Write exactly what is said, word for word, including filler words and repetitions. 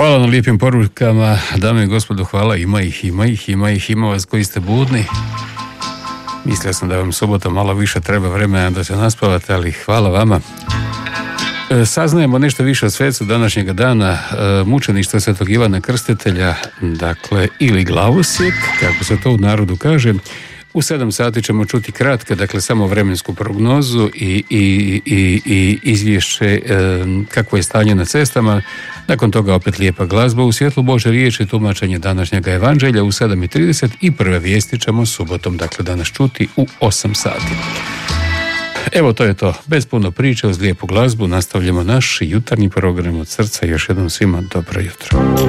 Hvala na lijepim porukama, dame i gospodo, hvala, ima ih, ima ih, ima ih, ima vas koji ste budni. Mislio sam da vam subota malo više treba vremena da se naspavate, ali hvala vama. E, saznajemo nešto više o svecu današnjega dana, e, mučeništvo Svetog Ivana Krstitelja, dakle, ili glavosjek, kako se to u narodu kaže. U sedam sati ćemo čuti kratke, dakle samo vremensku prognozu i, i, i, i izvješće e, kakvo je stanje na cestama. Nakon toga opet lijepa glazba u svjetlu Bože riječi, tumačenje današnjega evanđelja u sedam i trideset i prve vijesti ćemo subotom, dakle danas čuti u osam sati. Evo, to je to. Bez puno priče, uz lijepu glazbu nastavljamo naš jutarnji program od srca. Još jednom svima dobro jutro.